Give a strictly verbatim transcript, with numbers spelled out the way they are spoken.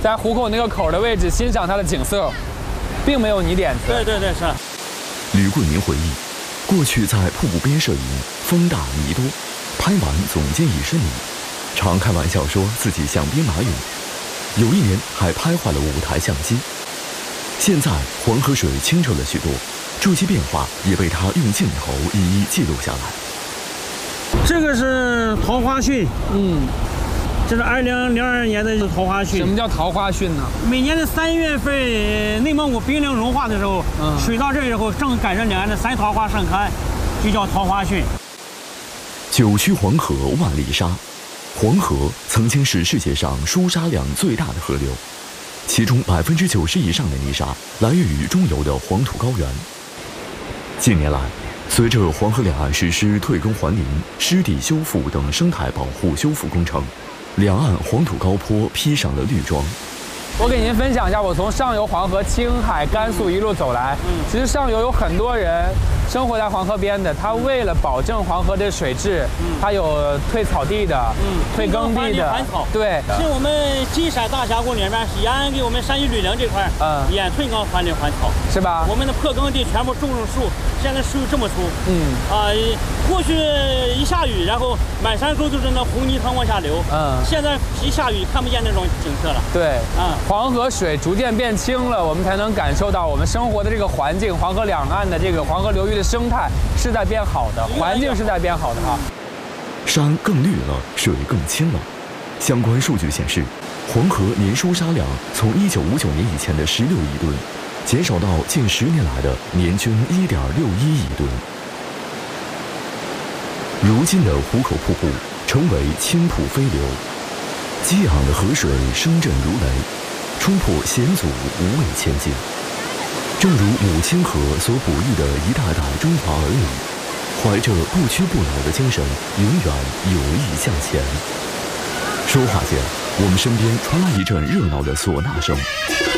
在虎口那个口的位置欣赏它的景色，并没有泥点子。 对对对，是。 吕桂民回忆，过去在瀑布边摄影，风大泥多，拍完总见一身泥，常开玩笑说自己像兵马俑。有一年还拍坏了五台相机。现在黄河水清澈了许多，这些变化也被他用镜头一一记录下来。 这个是桃花汛， 嗯， 这是二零零二年的桃花汛。 什么叫桃花汛呢？ 每年的三月份，内蒙古冰凌融化的时候，嗯、水到这时候正赶上两岸的三桃花盛开，就叫桃花汛。 九曲黄河万里沙，黄河曾经是世界上输沙量最大的河流，其中百分之九十以上的泥沙来源于中游的黄土高原。近年来，随着黄河两岸实施退耕还林、湿地修复等生态保护修复工程，两岸黄土高坡披上了绿装。 我给您分享一下，我从上游黄河、青海、甘肃一路走来。嗯，其实上游有很多人生活在黄河边的，他为了保证黄河的水质，嗯，他有退草地的，嗯，退耕地的， 还草。 对， 是我们金山大峡谷里面延安给我们山区吕陵这块，嗯，也退耕还林还草， 是吧？ 我们的破耕地全部种上树，现在树这么粗，嗯，啊、呃，过去一下雨，然后满山沟都是那红泥汤往下流，嗯，现在一下雨看不见那种景色了， 对， 嗯。 黄河水逐渐变清了，我们才能感受到我们生活的这个环境，黄河两岸的这个黄河流域的生态是在变好的，环境是在变好的哈。 山更绿了，水更清了。相关数据显示，黄河年输沙量从一九五九年以前的十六亿吨，减少到近十年来的年均一点六一亿吨。如今的壶口瀑布成为青瀑飞流，激昂的河水声震如雷，冲破险阻，无畏前进。正如母亲河所哺育的一代代中华儿女，怀着不屈不挠的精神，永远有意向前。说话间，我们身边传来一阵热闹的唢呐声。